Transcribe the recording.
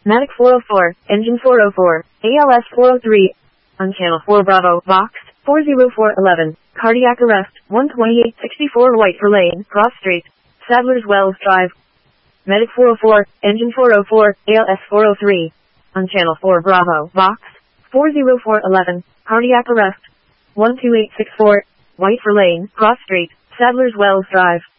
Matic 404, Engine 404, ALS 403. On Channel 4 Bravo, Vox, 40411. Cardiac arrest, 12864 White Lane, Cross Street, Sadler's Wells Drive. Medic 404, Engine 404, ALS 403. On Channel 4 Bravo, Vox, 40411. Cardiac arrest, 12864 White Lane, Cross Street, Sadler's Wells Drive.